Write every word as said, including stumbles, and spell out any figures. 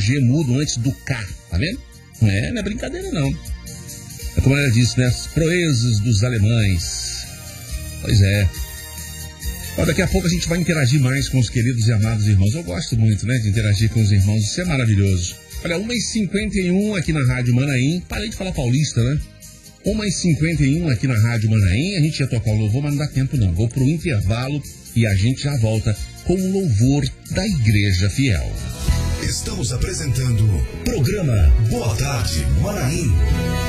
G mudo antes do K, tá vendo? Não é, não é brincadeira não. É como ela disse, né? As proezas dos alemães. Pois é. Ó, daqui a pouco a gente vai interagir mais com os queridos e amados irmãos. Eu gosto muito, né, de interagir com os irmãos. Isso é maravilhoso. Olha, uma e cinquenta e um aqui na Rádio Manaim. Parei de falar paulista, né? uma e cinquenta e um aqui na Rádio Manaim. A gente ia tocar o louvor, mas não dá tempo não. Vou pro intervalo e a gente já volta com o louvor da Igreja Fiel. Estamos apresentando o programa Boa Tarde Manaim.